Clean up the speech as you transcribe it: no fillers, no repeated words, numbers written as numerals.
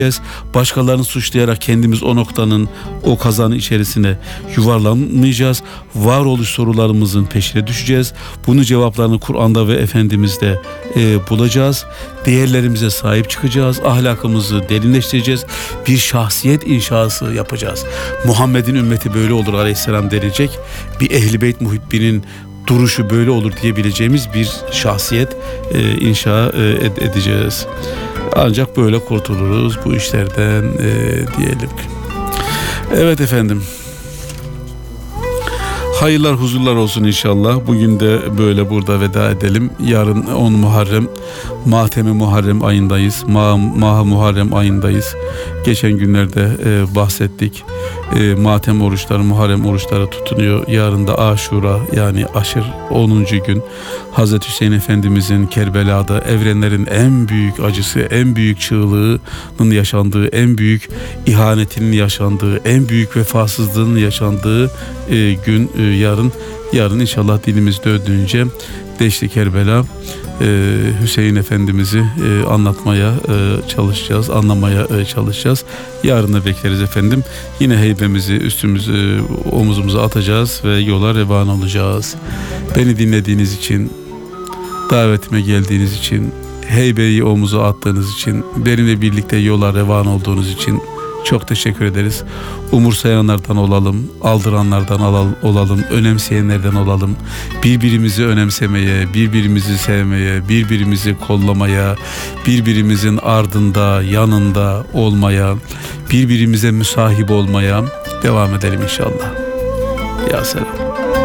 Başkalarını suçlayarak kendimiz o noktanın, o kazanın içerisine yuvarlanmayacağız. Varoluş sorularımızın peşine düşeceğiz. Bunun cevaplarını Kur'an'da ve Efendimiz'de bulacağız. Değerlerimize sahip çıkacağız. Ahlakımızı derinleştireceğiz. Bir şahsiyet inşası yapacağız. Muhammed'in ümmeti böyle olur aleyhisselam denilecek. Bir Ehl-i Beyt muhibbinin duruşu böyle olur diyebileceğimiz bir şahsiyet inşa edeceğiz. Ancak böyle kurtuluruz bu işlerden diyelim. Evet efendim. Hayırlar, huzurlar olsun inşallah. Bugün de böyle burada veda edelim. Yarın 10 Muharrem, Matem-i Muharrem ayındayız. Mah-ı Muharrem ayındayız. Geçen günlerde bahsettik. Matem oruçları, Muharrem oruçları tutunuyor. Yarın da Aşura, yani aşır 10. gün. Hazreti Hüseyin Efendimizin Kerbela'da evrenlerin en büyük acısı, en büyük çığlığının yaşandığı, en büyük ihanetinin yaşandığı, en büyük vefasızlığının yaşandığı gün yarın inşallah dilimiz döndüğünce Deşti Kerbela Hüseyin Efendimiz'i anlatmaya çalışacağız, anlamaya çalışacağız. Yarını bekleriz efendim. Yine heybemizi üstümüze, omuzumuza atacağız ve yola revan olacağız. Beni dinlediğiniz için, davetime geldiğiniz için, heybeyi omuza attığınız için, benimle birlikte yola revan olduğunuz için çok teşekkür ederiz. Umursayanlardan olalım, aldıranlardan olalım, önemseyenlerden olalım. Birbirimizi önemsemeye, birbirimizi sevmeye, birbirimizi kollamaya, birbirimizin ardında, yanında olmaya, birbirimize müsahip olmaya devam edelim inşallah. Ya selam.